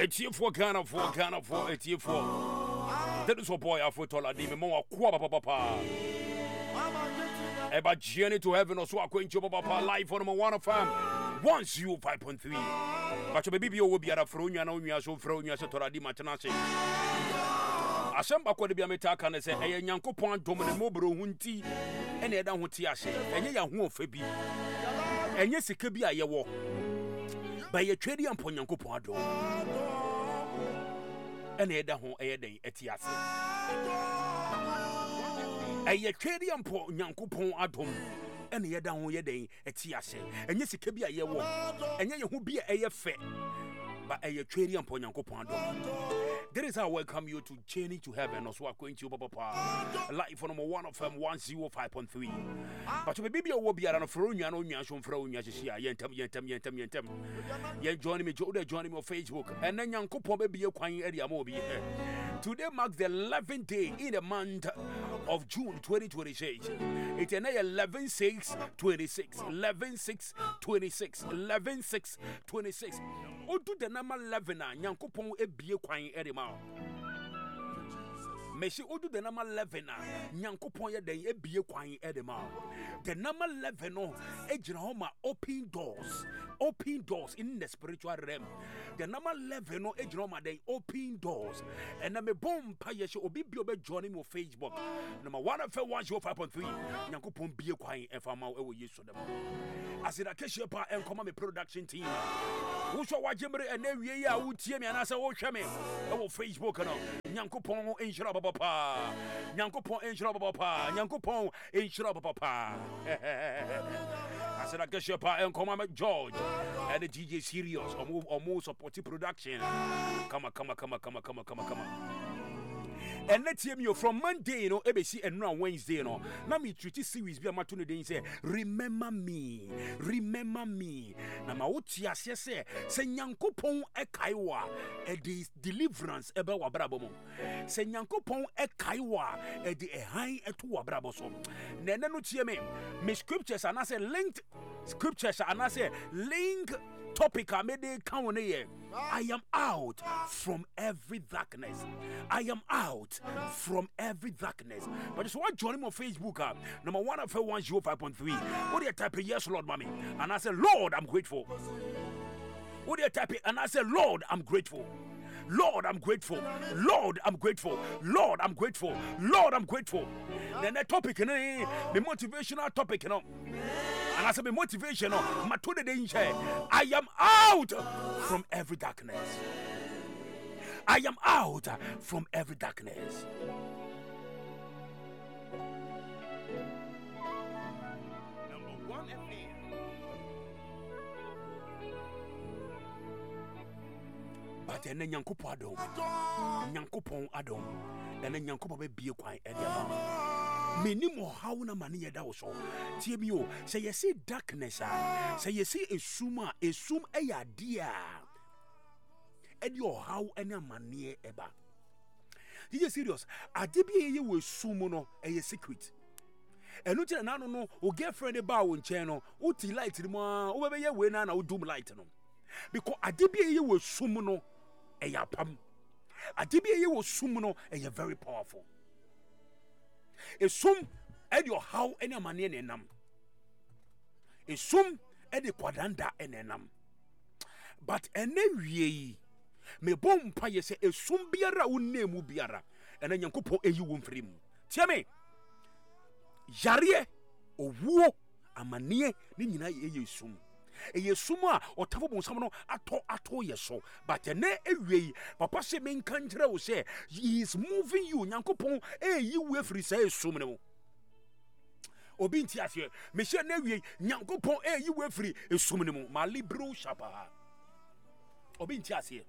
It's here for Ghana for it's here for. That is what boy I told me more papa. About journey to heaven or so I going to papa life on number 1 of 105.3. But your baby will be at a fronia no me so fronia so toradi matanase. Asamba kwa de bia metaka ne se eye Nyankopon adom ne mobro hunti ene eda hoti ase enye ya hu ofa bi enye sika bi aye wo ba ye twedi ampo Nyankopon adom ene eda ho eye den eti ase eye twedi ampo Nyankopon adom ene eda ho ye den eti ase enye sika bi aye wo enye ye hu bi eye fe ba eye twedi ampo Nyankopon adom. That is how I welcome you to Journey to Heaven. Also, I'm going to Papa live on number 1 of 105.3. But your baby will be around for you. I know you from Fronia. Yentem. You joining me, Joe. Joining me on Facebook. And then Yanko Pobe be a quiet area mobi. Today marks the 11th day in the month of June 2026. It's an 11/6/26. 11/6/26. 11/6/26. Odu the number 11 Yanko Pon e be a quiet area. Meshi odu the number 11 Nyankopon ye den e bie kwan edema. The number 11 no ejina homa open doors in the spiritual realm. The number 11 no ejina homa den open doors. And na me bom pa ye obi bi obe join me on Facebook. Number 105.3 Nyankopon bie kwan e fa ma e wo Yesu dem. Asida keshe pa enkoma me production team. Wo so wajemre ene wie ya wo tie me anasa wo hwe me e wo Facebook no. Nyankopon enshira papa. Nyankopon enshira papa. Nyankopon enshira papa. I said I guess you come George and the DJ Serious or more supportive production. Come on. And let's hear me from Monday, ABC and now Wednesday, Now me treat series be a matune day say, remember me. Na ma uti asye se Nyankopon ekaiwa e di deliverance ebe wa brabo mo. Se Nyankopon ekaiwa e di ehan etu wa brabo so. Na no tie me scriptures anase linked scriptures anase link topic I made it count here. I am out from every darkness. I am out from every darkness. But just want join me on Facebook. Number 105.3. What do you type in? Yes, Lord, mommy. And I said, Lord, I'm grateful. What do you type in? And I said, Lord, I'm grateful. Lord, I'm grateful. Lord, I'm grateful. Lord, I'm grateful. Lord, I'm grateful. Then the topic, the motivational topic, and I said, my motivation, my today day, I am out from every darkness. I am out from every darkness. Number 1 FM. But then Nyankopon Adom, and then Nyankopon be quiet and many more how na mani da wo so tie bi o say you see darkness say you see esum eya dia e di o how ene mani eba you serious ade bi ye wo esum no e secret enu tire na no o girlfriend ba wo nchen no o ti light ni mo o be ye we na o doom light no because ade bi ye wo esum no e ya pam ade bi ye wo esum no e very powerful. Esum edi how any mani enam. Esum edi kwadanda enam. But ene wie me bom pa ye se esum biara unemu biara ene Nyankopon eyi wo mfiri mu. Tie me. Yare owuo amanie ni nyina ye esum. Esum a otafo bonsam no ato ye so but ene ewie papa se me nkanjira wo se he is moving you Nyankopon eyi we free say esum ne mo obi nti ase me se na ewie Nyankopon eyi we free esum ne mo ma libro shapa obi nti ase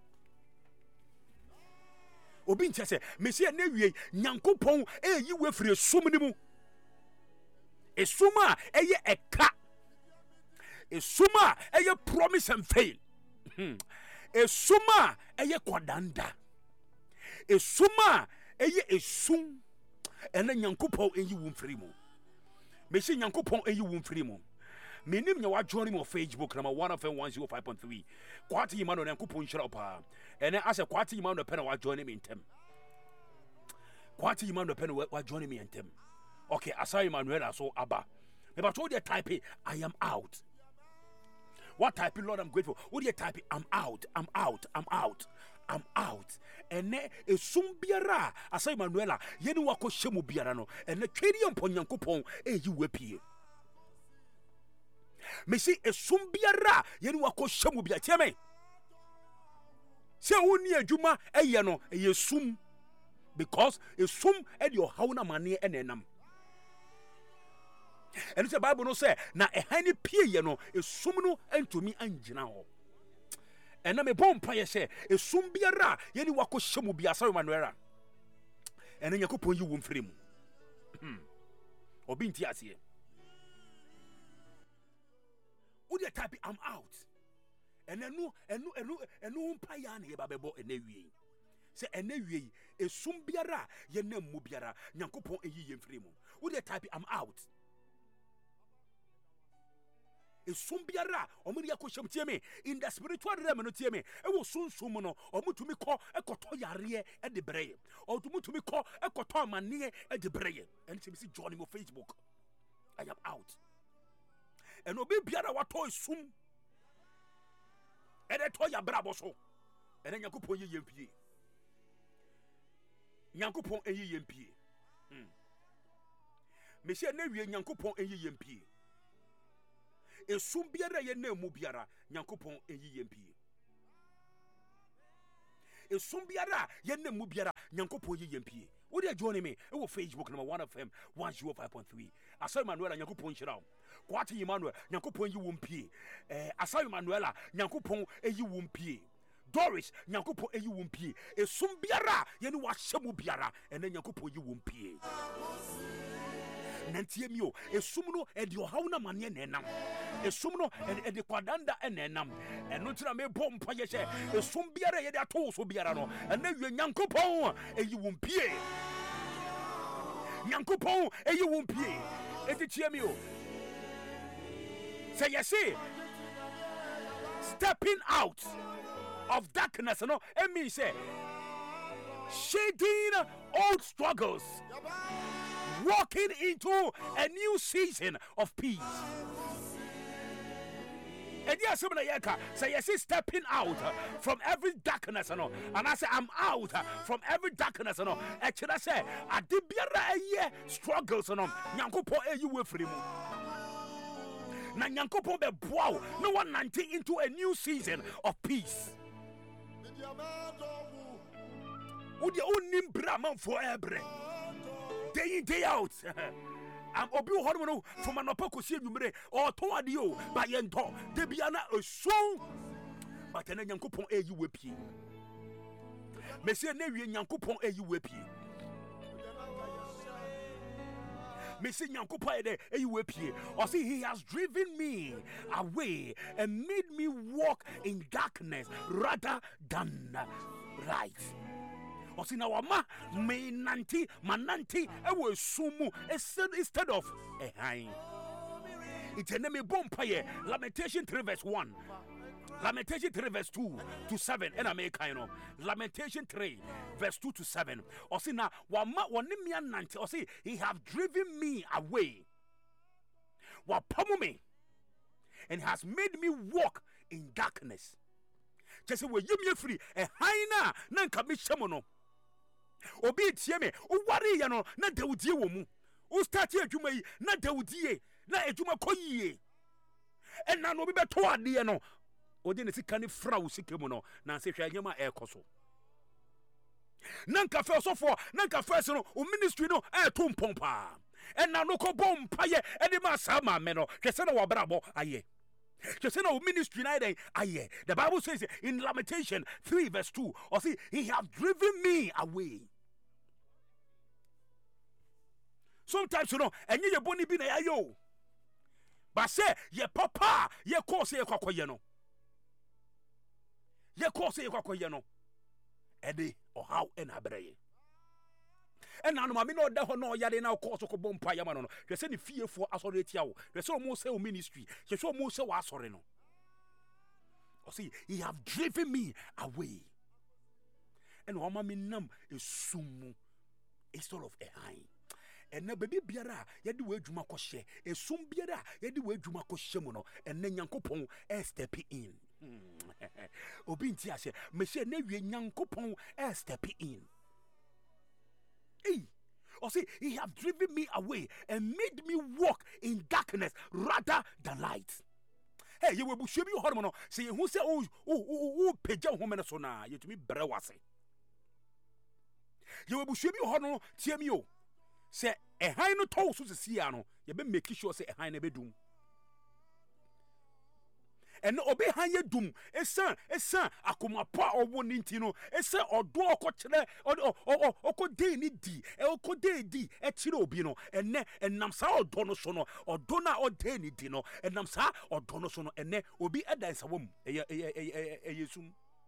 me se na ewie Nyankopon eyi we free esum ne mo esum a eye eka Esuma eye promise and fail. Esuma eye kwadanda. Esuma eye esum. Ene Nyankopon eyi wo mfiri mu. Me se Nyankopon eyi wo mfiri mu. Menim nya wa join me on Facebook number 1FM105.3. Kwati Emmanuel Nyankopon shira pa. Ene ase Kwati Emmanuel pe na wa join me ntem. Kwati Emmanuel pe na wa join me ntem. Okay, Asai Emmanuel so aba. Me ba told you type I am out. What type, Lord, I'm grateful. What do you type? I'm out. I'm out. I'm out. I'm out. Ene esumbiara Asai Manuela yeni wako shemu biara no ene twedi yompo Nyankopon eyi wepie. Me si esumbiara yeni wako shemu biara tiame. Se woni adwuma eye no eye sum because esum e de ohawna mane enenam. And the Bible no say na ehani pie ye no esum no entumi angina ho. And na me bom pa ye say esum biara ye ni wako hyemu bia Asai Manuela. And Nyankopon yi wo mfiri mu. Obi nti ase. Wo dey type I'm out. And enu mpa ya na ye ba bebo enewie. Say enewie esum biara ye na mu biara Nyankopon eyi ye mfiri mu. Wo dey type I'm out. Esumbiara omuri yakoshem tieme in the spiritual realm no tieme e wo sunsum no omutumi ko ekoto yare e de breye omutumi ko ekoto amane e de breye and se bi join me Facebook. I am out. And obi biara wato esum e de to ya brabo so and Nyankopon ye yempie Nyankopon eyi yempie me se na wie Nyankopon eyi yempie esum biara ye na mu biara Nyankopon eyi yempie esum biara ye na mu biara Nyankopon eyi yempie wo dey join me e wo Facebook number 1FM 105.3 Asai Manuela Nyankopon shira Kwati Emmanuel Nyankopon eyi wompie Asai Manuela Nyankopon eyi wompie Doris Nyankopon eyi wompie esum biara ye ne wa hyemu biara ene Nyankopon eyi wompie nantie mi o esum no e de ohawna mane nenam esum no e de kwadanda enenam eno tira me bom pa ye hye esum biara ye de ato so biara no ena wie Nyankopon eyi wompie Nyankopon eyi wompie etitie mi o say yes stepping out of darkness no it means say shedding old struggles, walking into a new season of peace. And yes, say yes, stepping out from every darkness, and I say I'm out from every darkness, and I say I did be a struggles, and Nyankopon you will free. Na Nyankopon be bow, no one 19 into a new season of peace. Would you own him Brahman forever? Day in, day out. I'm obi hormono from an opokosi numere or toadio by ento de biana a song but an Nyankopon e you wepi. Monsieur Nevi Nyankopon e you wepi. Monsieur Nyankopon e you wepi. Or see, he has driven me away and made me walk in darkness rather than light. Osi na wama me nanti mananti ewe sumu instead of a high. It's an enemy bompaye. Lamentation 3 verse 1. Lamentation 3 verse 2 to 7. And I make kind of Lamentation 3 verse 2 to 7. Osi na wama wanimia nanti. Osi he have driven me away. Wapamu me and has made me walk in darkness. Just say we you free a high na nkami shamono. Obi tie me o ware ya no na Dawudie wo mu o start adwuma yi na Dawudie na adwuma koyie enna no bi beto ade no o de ne sika ne fra wo sika mu no na se hwa nyama e koso na nka fe osofo na nka fe no o ministry no e to mpompa enna no ko bom paye e de ma sa ma me no hwese na wo brabo aye. Just in our ministry night, aye. The Bible says in Lamentation 3 verse 2, or see, he have driven me away. Sometimes you know, and you boni be na yo. But say, ye papa, ye course ye kwakoyeno. Ye course ye kwakoyeno. Eddie or how en abreye. And now, I mean, no, that no, ya now cause of bomb payamano. They send the fear for Asoretiao. They saw most ministry. They saw most of Asoreno. Or see, he have driven me away. And Wama Minam is sumu. It's sort of a high. And na baby biara yedi we dwuma ko hye esum biara yedi we dwuma ko hye mu no enne nyankopon step in obi nti ase me hye na wie nyankopon step in or say he have driven me away and made me walk in darkness rather than light. Hey, you will be sure you hormono say who say oh peja ho me so na yetumi bre wase. You will be sure you hormono tie me o. Say a high no toll so see ano, you be make sure say a high never doom. And obey high doom, a son, akuma pa or one intino, a son or do or cochre or could day need d, or could day d, a chiro bino, and ne and namsa or donosono or dona or day need dino, and namsa or donosono, and ne will be a dance a woman, a yesum.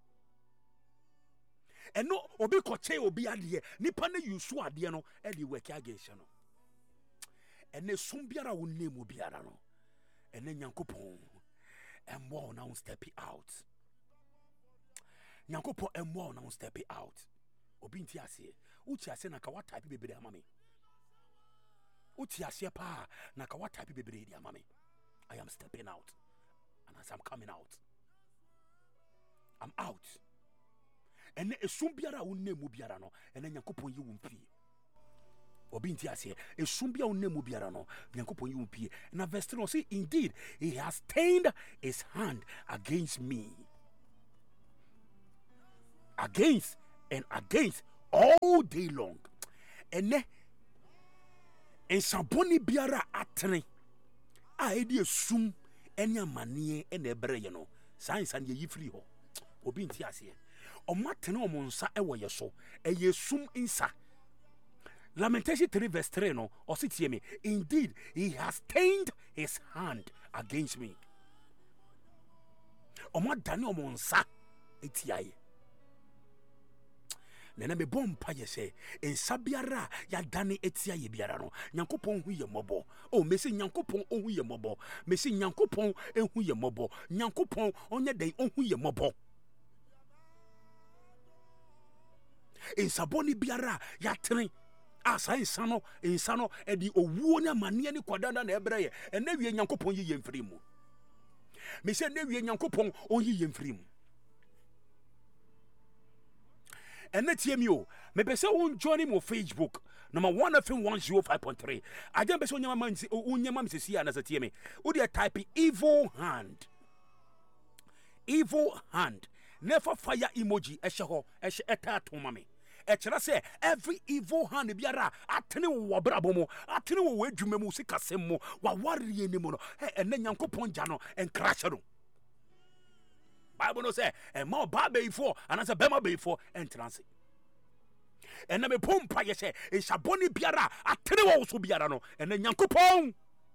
And no obi koche obi ade nipa na yusu ade no e de work against no ene sum biara wo name biara no ene nyankopon emwo now step out nyankopon emwo now step out obi nti ase uchi ase na ka what type bebere amame uchi ase pa na ka what type bebere di amame. I am stepping out, and as I'm coming out, I'm out. And a soon biara un name biara no, and then Yankopon you won't pee. Obinti ase, a soon be un name biara no, Yankopon you won't pee. And a verse 3 say, indeed, he has stained his hand against me. Against and against all day long. And ne en saboni biara atene. A edi sum enya manie ene ebre ye no. Science and ye free ho. Obinti ase. Omatene omonsa ewo ye so eye sum insa. Lamentation 3 verse 3 no ositie me, indeed he has stained his hand against me. Omadane omonsa etiaye. Nena me bompa ye se ensa biara ya dane etia ye biara no Nyankopon hu ye mobo. Oh mesi Nyankopon ohu ye mobo. Mesi Nyankopon ehu ye mobo. Nyankopon onye den ohu ye mobo. Ensa boni biara ya tene asa insano edi owuo ne amane ne kwadanda na ebreye ena wie Nyankopon yi ye mfiri mu. Mesi na wie Nyankopon oyi ye mfiri mu. And let's hear me. Maybe say on join him on Facebook. Number 1 FM 105.3. I don't be so unyama see and as a TMA. Would you type evil hand? Evil hand. Never fire emoji. Eshaho. Eta to mami. Echara say every evil hand biara atene wo brabomo atene wo adwumemu sikasemo wa wari enimu no ene Nyankopon jano en crash no. Bible no say and more baby for and as a bema before entrance. And na me pompa ye say e shaboni biara atene wo so biara no and Nyankopon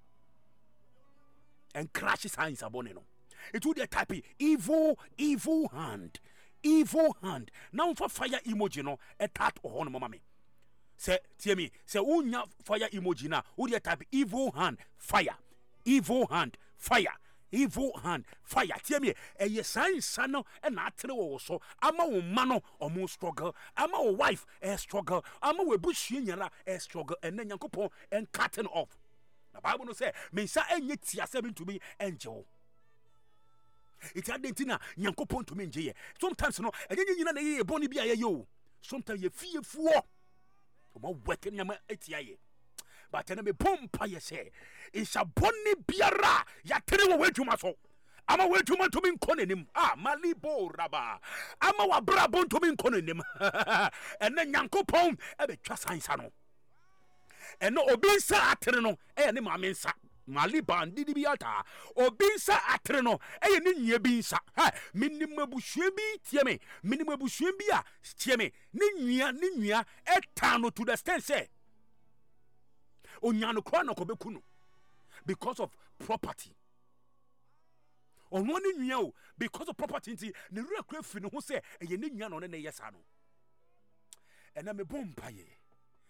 and crash signs abone no. It would type evil hand. Evil hand. Now for fire emoji no a tat or mama me. Say tell me say unya fire emoji na would type evil hand fire. Evil hand fire. Evil hand fire. Tell me a yes sano and not so ama wo mano or more struggle ama wo wife a struggle ama we bush yara a struggle and then Nyankopon and cutting off. The Bible no say me sa enye tia 7 to me angel. It's Argentina, Nyankopon to me. Sometimes no, I didn't know ye boni bia yo. Sometimes ye fear for more working yama etiaye. But then me pompa ye say, it's a boni biara, ya tell away to my soul. I'm away to my to me conim. Ah, Malibo Rabba. I'm a brabon to me conim. And then Nyankopon, I be trust Hansano. And no obinsa atreno, and my mensa. Maliban didi biata obinsa atreno ni nye binsa ha minimabu shwebi tieme minimabu shwebia tieme ni nua etano to the stand say onyano kwa no kobekunu because of property onwo ni nua o because of property nti ne rura kura fi no ho say ni nua no ne yesa no ena me bompa ye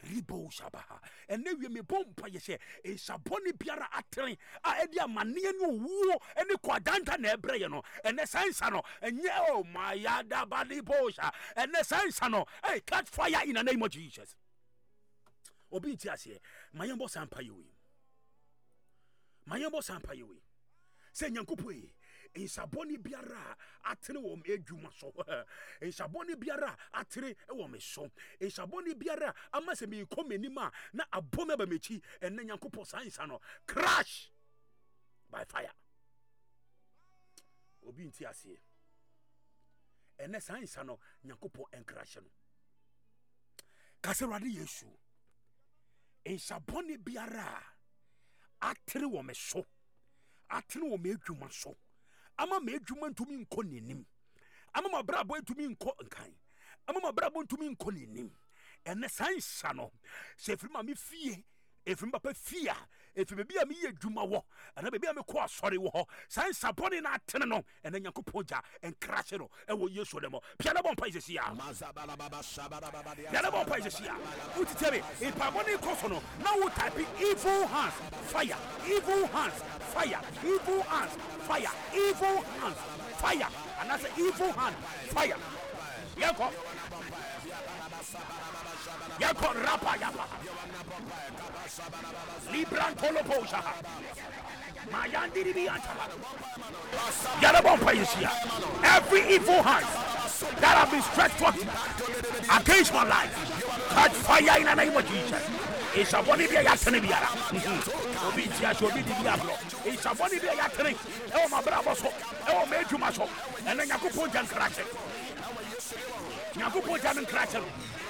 Ribo shabaha. And then we may bomb payeshe. A shaboni biara atri. A edia maniano wo. And the quadanta nebrayano. And the science-ano. And yo, my yada bali bosha. And the science-ano. Hey, catch fire in the name of Jesus. Obi tiase. Mayambo sampayoui. Mayambo sampayoui. Say nyankupwe. In saboni biara atene wo medwuma so in saboni biara atene wo me so in saboni biara amase me komenima na abome ba mechi enne nyankopɔ science no crash by fire obi nti ase enne science no nyankopɔ encrash no kaserade yesu in saboni biara atene wo me so atene wo medwuma so ama medwuma ntumi nko nenim ama mabrabo ntumi nko nkan ama mabrabo ntumi nko nenim ene sansa no se frima me fie efrim papa fia efim bia me yedwuma wo ana bia me ko asori wo sansa boni na atene no ene nyankopon ja en crash no e wo yesu demo piano bon pa isia piano bon pa isia utitebe e pa boni ko so no na wo type evil hands fire evil hands fire evil hands fire evil hands fire and that's an evil hand fire yako rapa yapa librantolo posha mayandiri biantaba yarabon paisia every evil hand that have been stretched forth against my life catch fire in the name of Jesus. It's a body be a yatene biara obi tia so obi di diablo it's a body be a yatene e o mabrabo so e o medwuma so ene yakopon jan crash yakopon jan crash